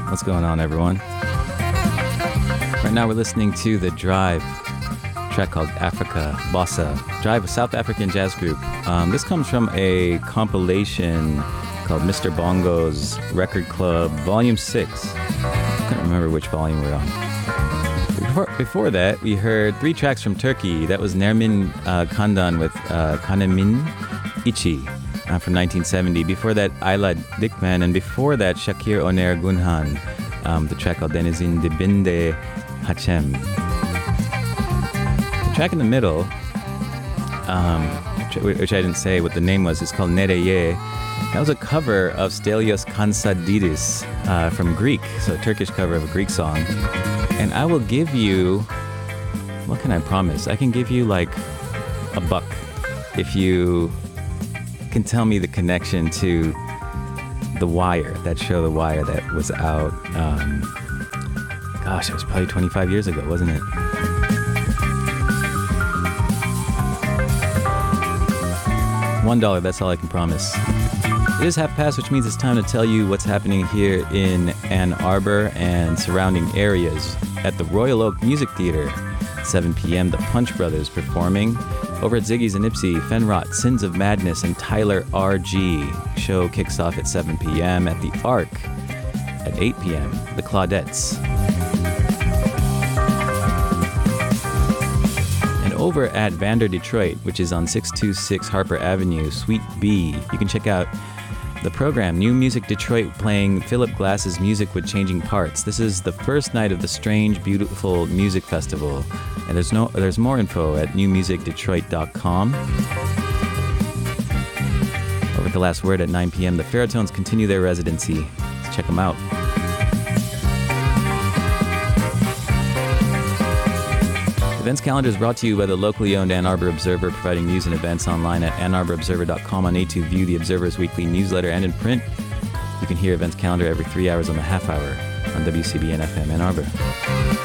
What's going on, everyone? Right now we're listening to The Drive, a track called Africa Bossa. Drive, a South African jazz group. This comes from a compilation called Mr. Bongo's Record Club, Volume 6. I can't remember which volume we're on. Before that, we heard 3 tracks from Turkey. That was Nermin Kandan with Kanemin Ichi from 1970. Before that, Ayla Dikmen. And before that, Shakir Oner Gunhan, the track called Denizin Dibinde Hachem. The track in the middle, which I didn't say what the name was, is called Nereye. That was a cover of Stelios Kansadidis from Greek, so a Turkish cover of a Greek song. And I will give you, what can I promise? I can give you like $1 if you can tell me the connection to The Wire, that show The Wire that was out, it was probably 25 years ago, wasn't it? $1, that's all I can promise. It is 5:30, which means it's time to tell you what's happening here in Ann Arbor and surrounding areas. At the Royal Oak Music Theater, 7 p.m., the Punch Brothers performing. Over at Ziggy's and Ipsy, Fenrot, Sins of Madness, and Tyler R.G. Show kicks off at 7 p.m. At the Arc at 8 p.m., the Claudettes. And over at Vander Detroit, which is on 626 Harper Avenue, Suite B, you can check out the program, New Music Detroit, playing Philip Glass's music with changing parts. This is the first night of the Strange Beautiful Music Festival, and there's more info at newmusicdetroit.com. Over at the Last Word at 9 p.m., the Ferrotones continue their residency. Let's check them out. Events calendar is brought to you by the locally owned Ann Arbor Observer, providing news and events online at annarborobserver.com, on A2View, the Observer's weekly newsletter, and in print. You can hear events calendar every 3 hours on the half hour on WCBN FM Ann Arbor.